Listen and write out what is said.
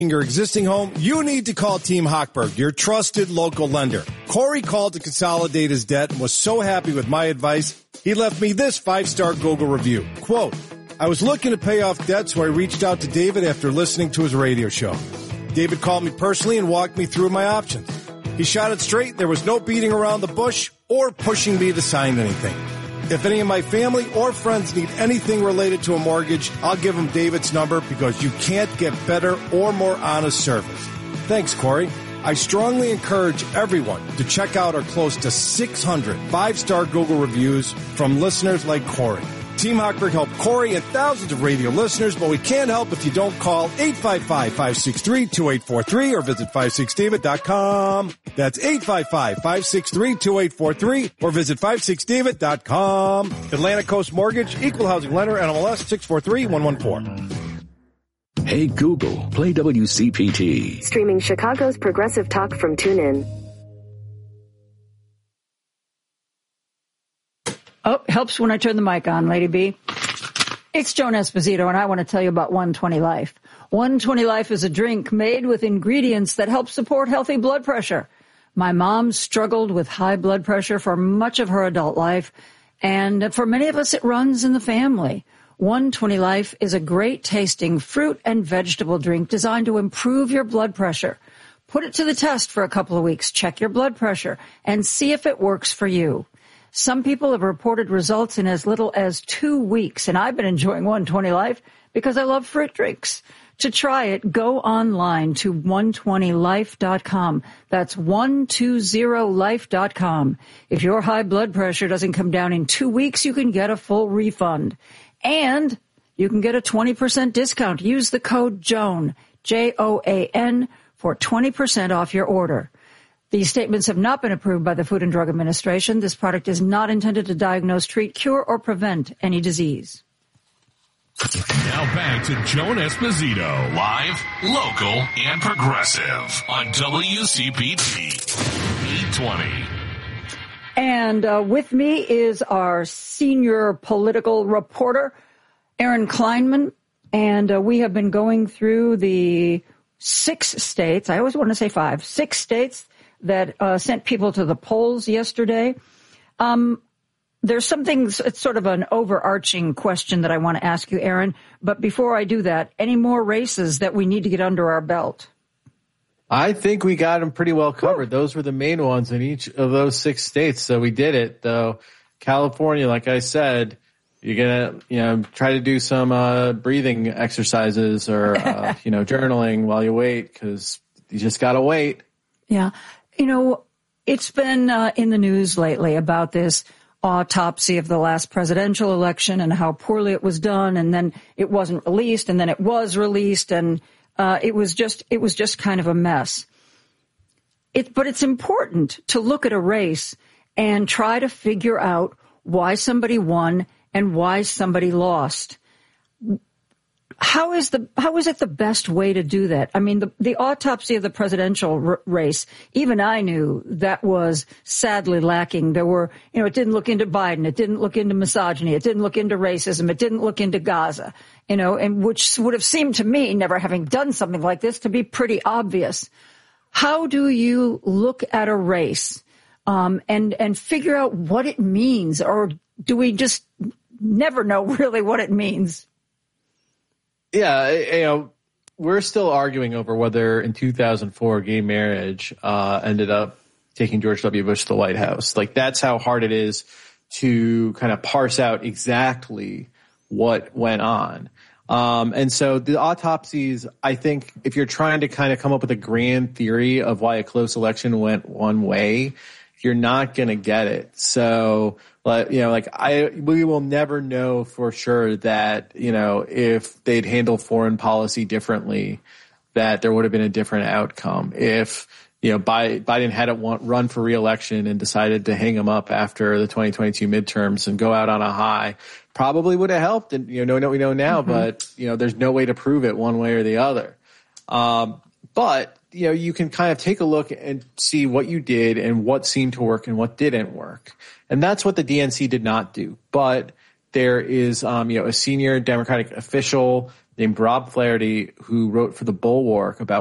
your existing home, you need to call Team Hochberg, your trusted local lender. Corey called to consolidate his debt and was so happy with my advice, he left me this 5-star Google review. Quote, I was looking to pay off debt, so I reached out to David after listening to his radio show. David called me personally and walked me through my options. He shot it straight. There was no beating around the bush or pushing me to sign anything. If any of my family or friends need anything related to a mortgage, I'll give them David's number because you can't get better or more honest service. Thanks, Corey. I strongly encourage everyone to check out our close to 600 5-star Google reviews from listeners like Corey. Team Hochberg helped Corey and thousands of radio listeners, but we can't help if you don't call 855-563-2843 or visit 56david.com. That's 855-563-2843 or visit 56david.com. Atlantic Coast Mortgage, Equal Housing Lender, NMLS 643114. Hey Google, play WCPT. Streaming Chicago's progressive talk from TuneIn. Oh, helps when I turn the mic on, Lady B. It's Joan Esposito, and I want to tell you about 120 Life. 120 Life is a drink made with ingredients that help support healthy blood pressure. My mom struggled with high blood pressure for much of her adult life, and for many of us, it runs in the family. 120 Life is a great-tasting fruit and vegetable drink designed to improve your blood pressure. Put it to the test for a couple of weeks. Check your blood pressure and see if it works for you. Some people have reported results in as little as 2 weeks, and I've been enjoying 120 Life because I love fruit drinks. To try it, go online to 120life.com. That's 120life.com. If your high blood pressure doesn't come down in 2 weeks, you can get a full refund. And you can get a 20% discount. Use the code JOAN, Joan, for 20% off your order. These statements have not been approved by the Food and Drug Administration. This product is not intended to diagnose, treat, cure, or prevent any disease. Now back to Joan Esposito, live, local, and progressive on WCPT 820. And with me is our senior political reporter, Aaron Kleinman. And we have been going through the 6 states. I always want to say 5. 6 states that sent people to the polls yesterday. There's something, it's sort of an overarching question that I want to ask you, Aaron. But before I do that, any more races that we need to get under our belt? I think we got them pretty well covered. Those were the main ones in each of those 6 states. So we did it, though. California, like I said, you're going to, try to do some breathing exercises or, journaling while you wait because you just got to wait. Yeah. It's been in the news lately about this autopsy of the last presidential election and how poorly it was done, and then it wasn't released, and then it was released, and it was just kind of a mess. But it's important to look at a race and try to figure out why somebody won and why somebody lost. How is it the best way to do that? I mean, the autopsy of the presidential race, even I knew that was sadly lacking. There were, it didn't look into Biden. It didn't look into misogyny. It didn't look into racism. It didn't look into Gaza, and which would have seemed to me, never having done something like this, to be pretty obvious. How do you look at a race, and figure out what it means, or do we just never know really what it means? Yeah, we're still arguing over whether in 2004 gay marriage ended up taking George W. Bush to the White House. Like, that's how hard it is to kind of parse out exactly what went on. And so the autopsies, I think, if you're trying to kind of come up with a grand theory of why a close election went one way, you're not going to get it. So, we will never know for sure that, if they'd handled foreign policy differently, that there would have been a different outcome. If, Biden hadn't run for re-election and decided to hang him up after the 2022 midterms and go out on a high, probably would have helped. And, we know now, but, there's no way to prove it one way or the other. But you can kind of take a look and see what you did and what seemed to work and what didn't work. And that's what the DNC did not do. But there is, a senior Democratic official, named Rob Flaherty, who wrote for The Bulwark about